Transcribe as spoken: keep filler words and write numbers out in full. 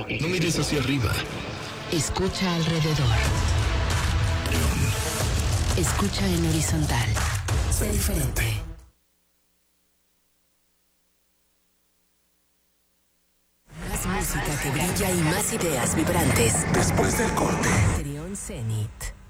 No mires hacia arriba. Escucha alrededor. Escucha en horizontal. Sé diferente. Más música que brilla y más ideas vibrantes. Después del corte. Trión Zenith.